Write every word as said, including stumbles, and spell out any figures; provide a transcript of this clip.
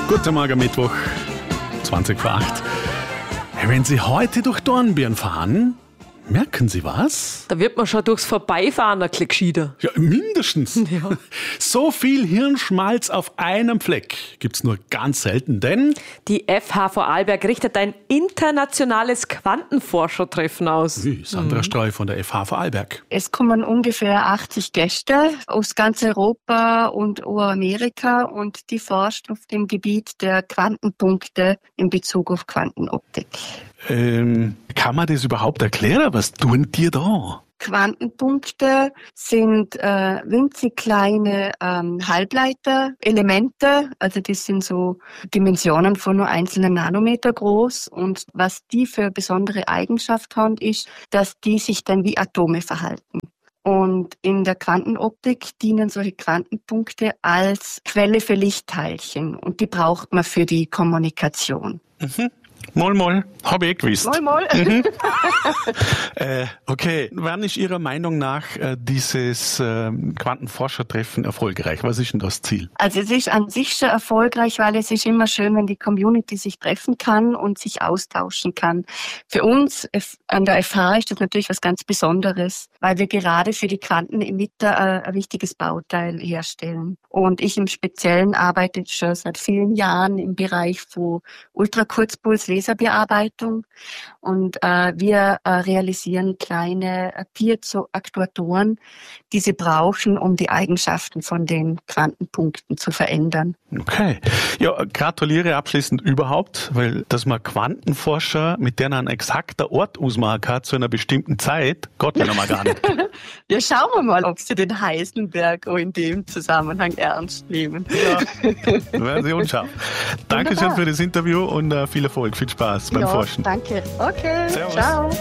Guten Morgen, Mittwoch, zwanzig vor acht. Wenn Sie heute durch Dornbirn fahren, merken Sie was? Da wird man schon durchs Vorbeifahren ein bisschen gescheiter. Ja, mindestens. Ja. So viel Hirnschmalz auf einem Fleck gibt's nur ganz selten, denn Die F H Vorarlberg richtet ein internationales Quantenforschertreffen aus. wie Sandra Streu von der F H Vorarlberg. Es kommen ungefähr achtzig Gäste aus ganz Europa und Amerika und die forschen auf dem Gebiet der Quantenpunkte in Bezug auf Quantenoptik. Ähm, kann man das überhaupt erklären? Was tun die da? Quantenpunkte sind äh, winzig kleine ähm, Halbleiterelemente, also das sind so Dimensionen von nur einzelnen Nanometer groß, und was die für besondere Eigenschaft haben, ist, dass die sich dann wie Atome verhalten. Und in der Quantenoptik dienen solche Quantenpunkte als Quelle für Lichtteilchen, und die braucht man für die Kommunikation. Mhm. Moll, moll, habe ich gewusst. Moll, moll. Mhm. äh, okay, wann ist Ihrer Meinung nach äh, dieses äh, Quantenforschertreffen erfolgreich? Was ist denn das Ziel? Also es ist an sich schon erfolgreich, weil es ist immer schön, wenn die Community sich treffen kann und sich austauschen kann. Für uns an der F H ist das natürlich was ganz Besonderes, weil wir gerade für die Quantenemitter äh, ein wichtiges Bauteil herstellen. Und ich im Speziellen arbeite schon seit vielen Jahren im Bereich von Ultrakurzpuls-Laserbearbeitung, und äh, wir äh, realisieren kleine äh, Piezo-Aktuatoren, die sie brauchen, um die Eigenschaften von den Quantenpunkten zu verändern. Okay. Ja, gratuliere abschließend überhaupt, weil dass man Quantenforscher, mit denen ein exakter Ort ausmachen kann zu einer bestimmten Zeit, Gott mir noch mal gar nicht. Ja, schauen wir mal, ob Sie den Heisenberg auch in dem Zusammenhang ernst nehmen. Ja, werden Sie unscharf. Dankeschön für das Interview und uh, viel Erfolg, viel Spaß beim ja, Forschen. Danke. Okay, Servus. ciao.